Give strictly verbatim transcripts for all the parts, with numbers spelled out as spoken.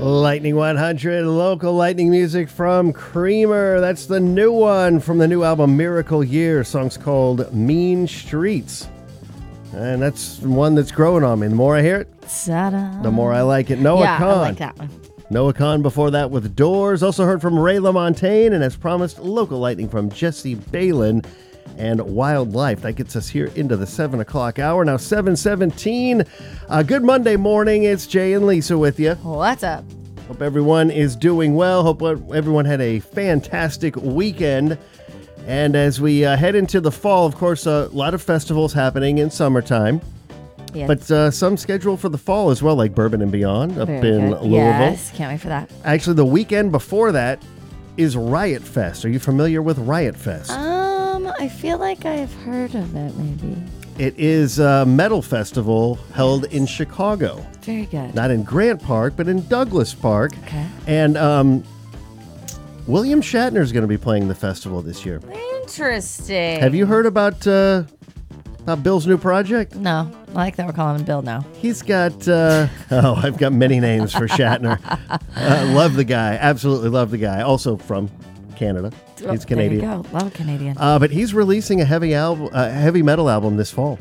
Lightning one hundred, local lightning music from Creamer. That's the new one from the new album Miracle Year. Song's called Mean Streets. And that's one that's growing on me. The more I hear it, Ta-da. the more I like it. Noah yeah, Kahn. I like that one. Noah Kahn before that with Doors. Also heard from Ray LaMontagne, and as promised, local lightning from Jesse Balin and Wildlife. That gets us here into the seven o'clock hour. Now seven seventeen. Uh, good Monday morning. It's Jay and Lisa with you. What's up? Hope everyone is doing well. Hope everyone had a fantastic weekend. And as we uh, head into the fall, of course, a lot of festivals happening in summertime. Yes. But uh, some scheduled for the fall as well, like Bourbon and Beyond up Very in good. Louisville. Yes, can't wait for that. Actually, the weekend before that is Riot Fest. Are you familiar with Riot Fest? Um, I feel like I've heard of it, maybe. It is a metal festival held in Chicago. Very good. Not in Grant Park, but in Douglas Park. Okay. And um, William Shatner is going to be playing the festival this year. Interesting. Have you heard about uh, about Bill's new project? No, I like that we're calling him Bill now. He's got, uh, oh, I've got many names for Shatner. uh, love the guy. Absolutely love the guy. Also from Canada. Oh, He's Canadian. There you go. Love a Canadian. Uh, but he's releasing a heavy album, uh, heavy metal album this fall.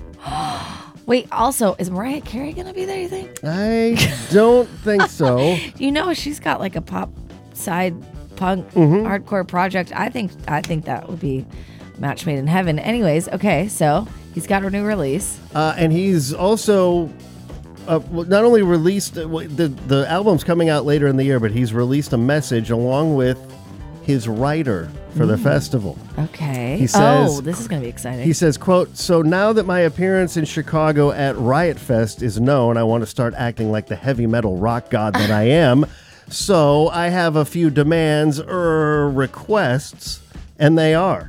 Wait, also, is Mariah Carey going to be there, you think? I don't think so. You know, she's got like a pop side punk Mm-hmm. hardcore project. I think I think that would be match made in heaven. Anyways, okay, so he's got a new release. Uh, and he's also uh, well, not only released, uh, the, the album's coming out later in the year, but he's released a message along with his writer for the festival. Okay. He says- oh, this is going to be exciting. He says, quote, "So now that my appearance in Chicago at Riot Fest is known, I want to start acting like the heavy metal rock god that I am. So I have a few demands or requests, and they are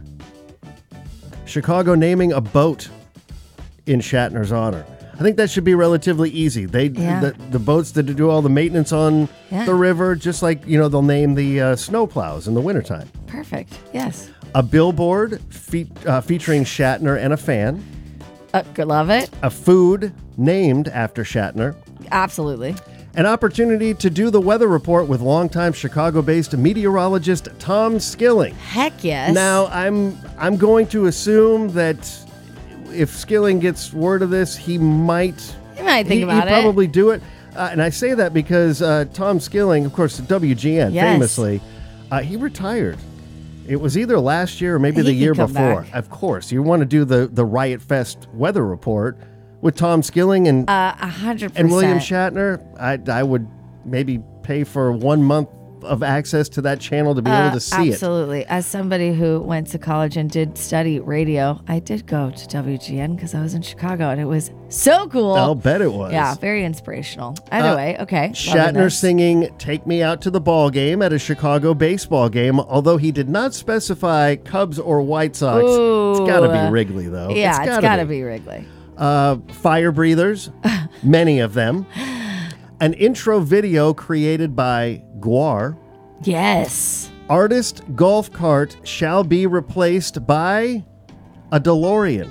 Chicago naming a boat in Shatner's honor. I think that should be relatively easy. They Yeah. the, the boats that do all the maintenance on Yeah. the river, just like, you know, they'll name the uh, snowplows in the wintertime. Perfect. Yes. A billboard fe- uh, featuring Shatner and a fan. Uh, good, love it. A food named after Shatner. Absolutely. An opportunity to do the weather report with longtime Chicago-based meteorologist Tom Skilling. Heck yes. Now, I'm I'm going to assume that if Skilling gets word of this, he might you might think he, about he'd it. probably do it. Uh, and I say that because uh, Tom Skilling, of course, W G N, Yes. famously, uh, he retired. It was either last year or maybe He the could year come before. back. Of course, you want to do the the Riot Fest weather report with Tom Skilling and Uh, a hundred and William percent. Shatner. I I would maybe pay for one month of access to that channel to be Uh, able to see it. absolutely. As somebody who went to college and did study radio, I did go to W G N because I was in Chicago, and it was so cool. I'll bet it was. Yeah, very inspirational. Either Uh, way, okay. loving Shatner this. singing "Take Me Out to the Ball Game" at a Chicago baseball game, although he did not specify Cubs or White Sox. Ooh. It's got to be Wrigley, though. Yeah, it's gotta got to be Wrigley. Uh, fire breathers, many of them. An intro video created by Guar. Yes. Artist golf cart shall be replaced by a DeLorean.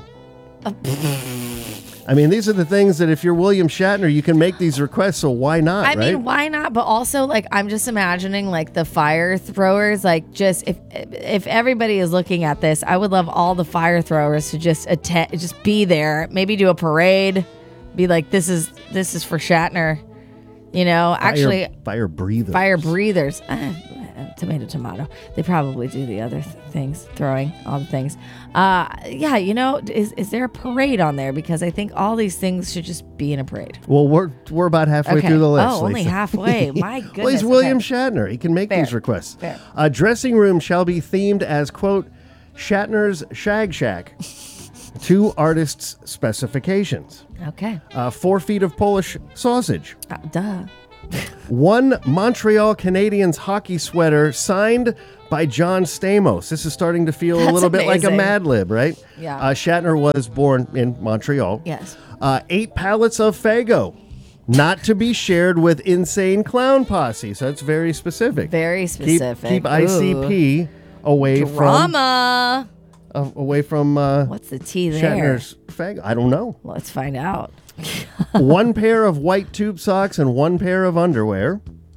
I mean, these are the things that if you're William Shatner, you can make these requests, so why not, I right? mean, why not? But also, like, I'm just imagining, like, the fire throwers, like, just if if everybody is looking at this, I would love all the fire throwers to just attend, just be there, maybe do a parade, be like, this is this is for Shatner, you know. Fire- Actually, fire breathers. fire breathers. Uh, tomato, tomato. They probably do the other th- things, throwing all the things. Uh, yeah, you know, is is there a parade on there? Because I think all these things should just be in a parade. Well, we're we're about halfway Okay. through the list. Oh, only Lisa. halfway. My goodness. Well, he's William Okay. Shatner. He can make Fair. these requests. Fair. A dressing room shall be themed as, quote, Shatner's Shag Shack. Two artists' specifications. Okay. Uh, four feet of Polish sausage. Uh, duh. One Montreal Canadiens hockey sweater signed by John Stamos. This is starting to feel a That's little bit like a amazing. Mad Lib, right? Yeah. Uh, Shatner was born in Montreal. Yes. Uh, eight pallets of Faygo, not to be shared with Insane Clown Posse. So that's very specific. Very Keep, specific. keep I C P away from Drama. uh, away from uh, What's the T there? Shatner's Faygo. I don't know. Let's find out. One pair of white tube socks and one pair of underwear.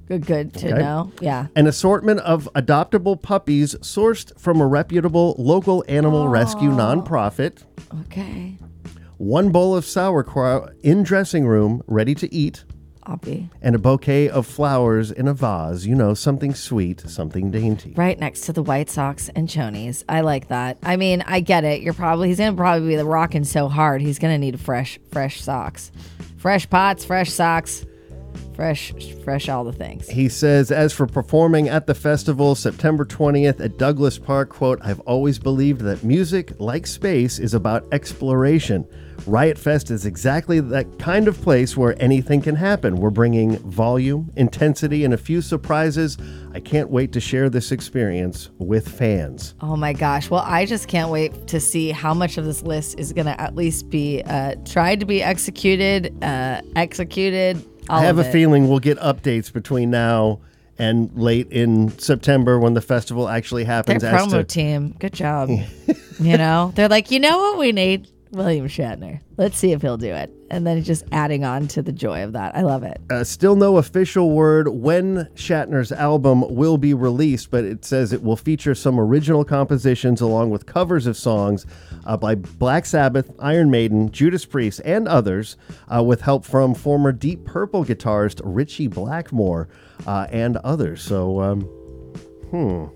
Good, good to Okay. know. Yeah. An assortment of adoptable puppies sourced from a reputable local animal rescue nonprofit. Okay. One bowl of sauerkraut in dressing room, ready to eat. Obby. And a bouquet of flowers in a vase. You know, something sweet, something dainty. Right next to the White Sox and Chonies. I like that. I mean, I get it. You're probably he's gonna probably be the rocking so hard. He's gonna need fresh, fresh socks, fresh pots, fresh socks, fresh, fresh all the things. He says, as for performing at the festival September twentieth at Douglas Park, quote, I've always believed that music, like space, is about exploration. Riot Fest is exactly that kind of place where anything can happen. We're bringing volume, intensity, and a few surprises. I can't wait to share this experience with fans. Oh my gosh. Well, I just can't wait to see how much of this list is going to at least be uh, tried to be executed, uh, executed. All I have of a it. feeling we'll get updates between now and late in September when the festival actually happens. Their as promo to, team. Good job. You know, they're like, you know what we need? William Shatner. Let's see if he'll do it. And then just adding on to the joy of that. I love it. Uh, still no official word when Shatner's album will be released, but it says it will feature some original compositions along with covers of songs uh, by Black Sabbath, Iron Maiden, Judas Priest, and others, uh, with help from former Deep Purple guitarist Ritchie Blackmore uh, and others. So, um, hmm.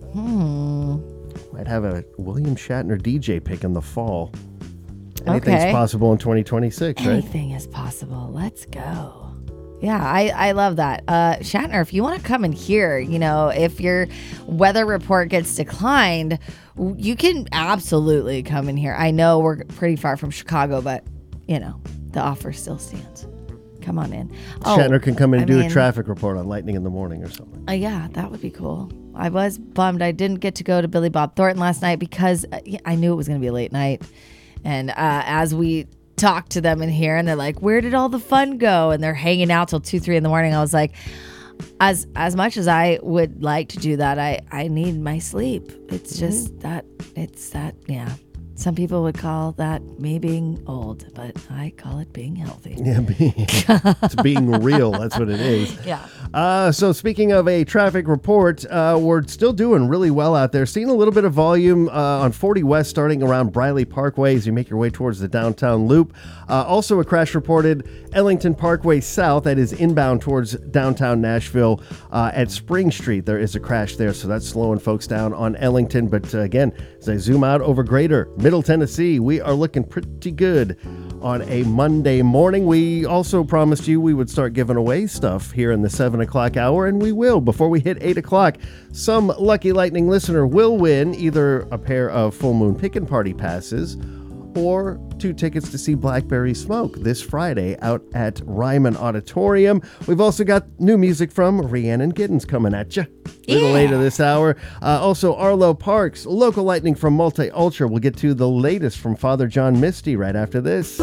Hmm. Might have a William Shatner D J pick in the fall. Anything's Okay. possible in twenty twenty-six, right? Anything is possible. Let's go. Yeah, I, I love that. Uh, Shatner, if you want to come in here, you know, if your weather report gets declined, you can absolutely come in here. I know we're pretty far from Chicago, but, you know, the offer still stands. Come on in. Oh, Shatner can come in and I do mean, a traffic report on Lightning in the Morning or something. Uh, yeah, that would be cool. I was bummed I didn't get to go to Billy Bob Thornton last night because uh, I knew it was going to be a late night. And uh, as we talked to them in here, and they're like, "Where did all the fun go?" And they're hanging out till two, three in the morning. I was like, as as much as I would like to do that, I I need my sleep. It's just mm-hmm. that it's that yeah. Some people would call that me being old, but I call it being healthy. Yeah, being, it's being real. That's what it is. Yeah. Uh, so speaking of a traffic report, uh, we're still doing really well out there. Seeing a little bit of volume uh, on forty West starting around Briley Parkway as you make your way towards the downtown loop. Uh, also a crash reported Ellington Parkway South that is inbound towards downtown Nashville uh, at Spring Street. There is a crash there, so that's slowing folks down on Ellington. But uh, again, as I zoom out over greater Middle Tennessee, we are looking pretty good on a Monday morning. We also promised you we would start giving away stuff here in the seven o'clock hour, and we will before we hit eight o'clock. Some lucky Lightning listener will win either a pair of Full Moon Pickin' Party passes or two tickets to see Blackberry Smoke this Friday out at Ryman Auditorium. We've also got new music from Rhiannon Giddens coming at you a little Yeah. later this hour. Uh, also, Arlo Parks, local Lightning from Multi Ultra. We'll get to the latest from Father John Misty right after this.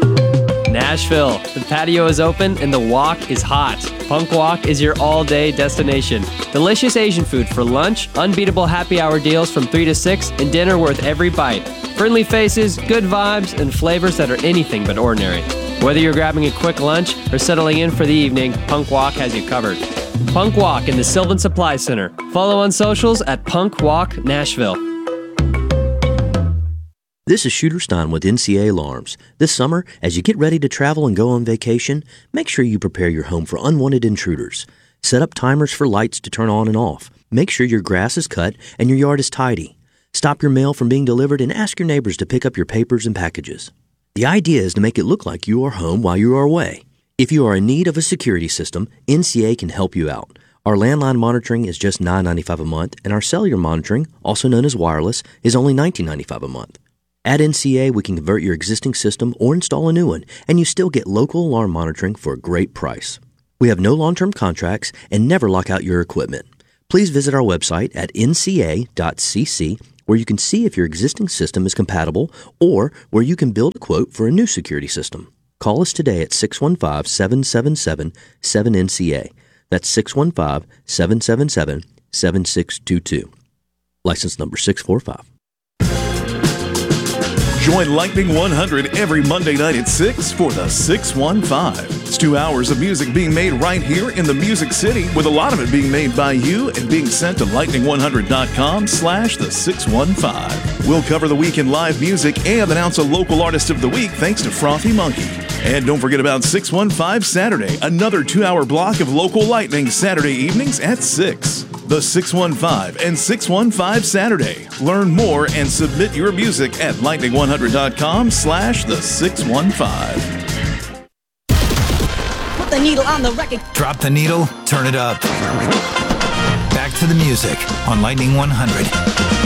Nashville. The patio is open and the walk is hot. Punk Walk is your all-day destination. Delicious Asian food for lunch, unbeatable happy hour deals from three to six, and dinner worth every bite. Friendly faces, good vibes, and flavors that are anything but ordinary. Whether you're grabbing a quick lunch or settling in for the evening, Punk Walk has you covered. Punk Walk in the Sylvan Supply Center. Follow on socials at Punk Walk Nashville. This is Shooter Stein with N C A Alarms. This summer, as you get ready to travel and go on vacation, make sure you prepare your home for unwanted intruders. Set up timers for lights to turn on and off. Make sure your grass is cut and your yard is tidy. Stop your mail from being delivered and ask your neighbors to pick up your papers and packages. The idea is to make it look like you are home while you are away. If you are in need of a security system, N C A can help you out. Our landline monitoring is just nine dollars and ninety-five cents a month, and our cellular monitoring, also known as wireless, is only nineteen dollars and ninety-five cents a month. At N C A, we can convert your existing system or install a new one, and you still get local alarm monitoring for a great price. We have no long-term contracts and never lock out your equipment. Please visit our website at N C A dot C C, where you can see if your existing system is compatible or where you can build a quote for a new security system. Call us today at six one five, seven seven seven, seven N C A. That's six one five, seven seven seven, seven six two two. License number six four five. Join Lightning one hundred every Monday night at six for the six one five. It's two hours of music being made right here in the Music City, with a lot of it being made by you and being sent to lightning one hundred dot com slash the six one five. We'll cover the week in live music and announce a local artist of the week thanks to Frothy Monkey. And don't forget about six one five Saturday, another two-hour block of local lightning Saturday evenings at six. The six one five and six one five Saturday. Learn more and submit your music at lightning one hundred dot com slash the six one five. Put the needle on the record. Drop the needle, turn it up. Back to the music on Lightning one hundred.